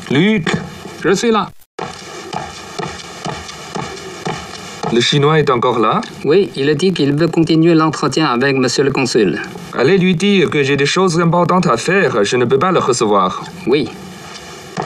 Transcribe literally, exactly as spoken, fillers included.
Luc, Je suis là. le Chinois est encore là? Oui, il a dit qu'il veut continuer l'entretien avec Monsieur le Consul. Allez lui dire que j'ai des choses importantes à faire, je ne peux pas le recevoir. Oui,